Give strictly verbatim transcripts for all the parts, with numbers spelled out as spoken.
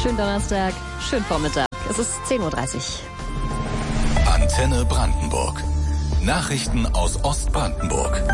Schönen Donnerstag, schönen Vormittag. Es ist zehn Uhr dreißig. Antenne Brandenburg. Nachrichten aus Ostbrandenburg.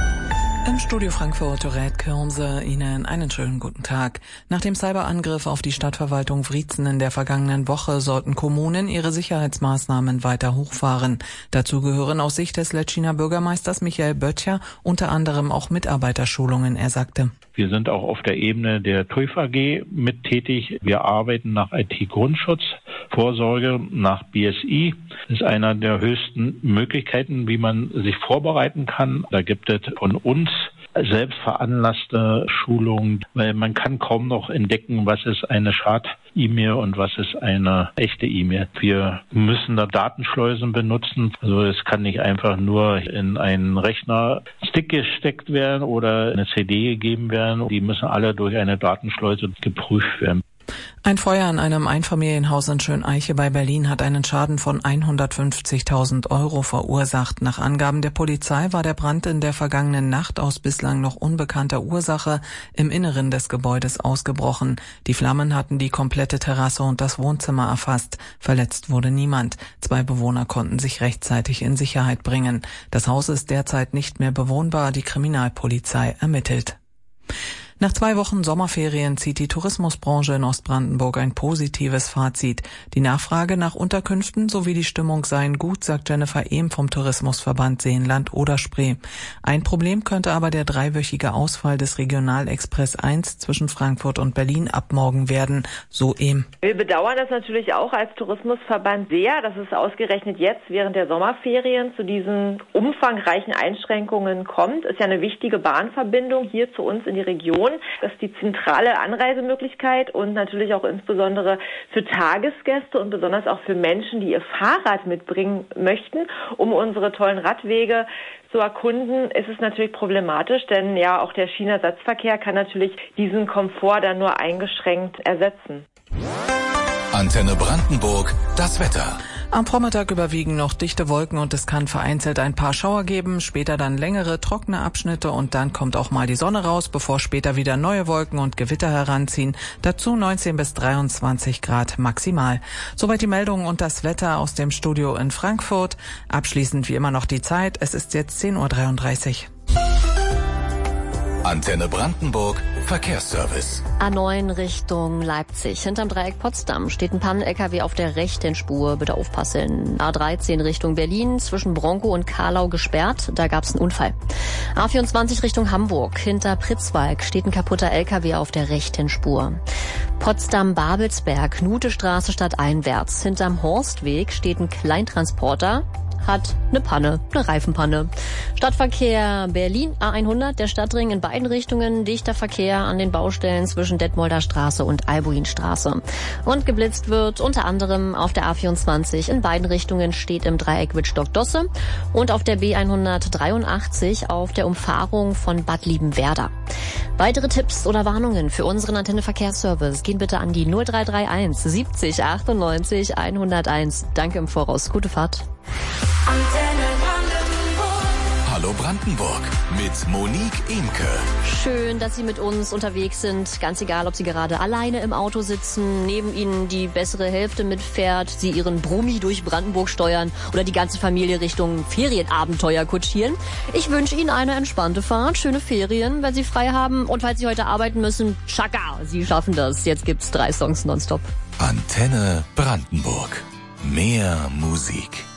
Im Studio Frankfurt, Dorette Kirmse, Ihnen einen schönen guten Tag. Nach dem Cyberangriff auf die Stadtverwaltung Wriezen in der vergangenen Woche sollten Kommunen ihre Sicherheitsmaßnahmen weiter hochfahren. Dazu gehören aus Sicht des Letschiner Bürgermeisters Michael Böttcher unter anderem auch Mitarbeiterschulungen, er sagte. Wir sind auch auf der Ebene der T U I F A G mit tätig. Wir arbeiten nach I T-Grundschutz, Vorsorge nach B S I. Das ist einer der höchsten Möglichkeiten, wie man sich vorbereiten kann. Da gibt es von uns selbst veranlasste Schulungen, weil man kann kaum noch entdecken, was ist eine Schad-E-Mail und was ist eine echte E-Mail. Wir müssen da Datenschleusen benutzen. Also es kann nicht einfach nur in einen Rechner Stick gesteckt werden oder eine C D gegeben werden. Die müssen alle durch eine Datenschleuse geprüft werden. Ein Feuer in einem Einfamilienhaus in Schöneiche bei Berlin hat einen Schaden von hundertfünfzigtausend Euro verursacht. Nach Angaben der Polizei war der Brand in der vergangenen Nacht aus bislang noch unbekannter Ursache im Inneren des Gebäudes ausgebrochen. Die Flammen hatten die komplette Terrasse und das Wohnzimmer erfasst. Verletzt wurde niemand. Zwei Bewohner konnten sich rechtzeitig in Sicherheit bringen. Das Haus ist derzeit nicht mehr bewohnbar. Die Kriminalpolizei ermittelt. Nach zwei Wochen Sommerferien zieht die Tourismusbranche in Ostbrandenburg ein positives Fazit. Die Nachfrage nach Unterkünften sowie die Stimmung seien gut, sagt Jennifer Ehm vom Tourismusverband Seenland-Oder-Spree. Ein Problem könnte aber der dreiwöchige Ausfall des Regionalexpress eins zwischen Frankfurt und Berlin ab morgen werden, so Ehm. Wir bedauern das natürlich auch als Tourismusverband sehr, dass es ausgerechnet jetzt während der Sommerferien zu diesen umfangreichen Einschränkungen kommt. Ist ja eine wichtige Bahnverbindung hier zu uns in die Region. Das ist die zentrale Anreisemöglichkeit und natürlich auch insbesondere für Tagesgäste und besonders auch für Menschen, die ihr Fahrrad mitbringen möchten, um unsere tollen Radwege zu erkunden, ist es natürlich problematisch, denn ja auch der Schienenersatzverkehr kann natürlich diesen Komfort dann nur eingeschränkt ersetzen. Antenne Brandenburg, das Wetter. Am Vormittag überwiegen noch dichte Wolken und es kann vereinzelt ein paar Schauer geben, später dann längere, trockene Abschnitte und dann kommt auch mal die Sonne raus, bevor später wieder neue Wolken und Gewitter heranziehen. Dazu neunzehn bis dreiundzwanzig Grad maximal. Soweit die Meldungen und das Wetter aus dem Studio in Frankfurt. Abschließend wie immer noch die Zeit. Es ist jetzt zehn Uhr dreiunddreißig. Antenne Brandenburg, Verkehrsservice. A neun Richtung Leipzig. Hinterm Dreieck Potsdam steht ein Pannen-L K W auf der rechten Spur. Bitte aufpassen. A dreizehn Richtung Berlin, zwischen Bronkow und Karlau gesperrt. Da gab's einen Unfall. A vierundzwanzig Richtung Hamburg. Hinter Pritzwalk steht ein kaputter L K W auf der rechten Spur. Potsdam-Babelsberg, Knutestraße stadteinwärts. Hinterm Horstweg steht ein Kleintransporter. Hat eine Panne, eine Reifenpanne. Stadtverkehr Berlin A hundert, der Stadtring in beiden Richtungen, dichter Verkehr an den Baustellen zwischen Detmolder Straße und Albuinstraße. Und geblitzt wird unter anderem auf der A vierundzwanzig in beiden Richtungen steht im Dreieck Wittstock-Dosse und auf der B hundertdreiundachtzig auf der Umfahrung von Bad Liebenwerda. Weitere Tipps oder Warnungen für unseren Antenne Verkehrsservice gehen bitte an die null drei drei eins siebzig achtundneunzig hunderteins. Danke im Voraus. Gute Fahrt. Hallo Brandenburg mit Monique Imke. Schön, dass Sie mit uns unterwegs sind. Ganz egal, ob Sie gerade alleine im Auto sitzen, neben Ihnen die bessere Hälfte mitfährt, Sie Ihren Brummi durch Brandenburg steuern oder die ganze Familie Richtung Ferienabenteuer kutschieren. Ich wünsche Ihnen eine entspannte Fahrt, schöne Ferien, wenn Sie frei haben. Und falls Sie heute arbeiten müssen, tschakka, Sie schaffen das. Jetzt gibt's drei Songs nonstop. Antenne Brandenburg. Mehr Musik.